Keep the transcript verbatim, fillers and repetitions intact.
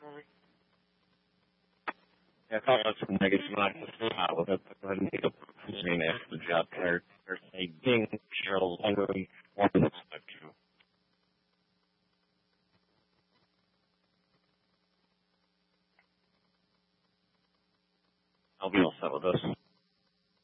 Yeah, I thought that's some negative not to stay out with it, but go ahead and take up his name after the job. There's a ding, Cheryl, wondering what to expect you. I'll be all set with this.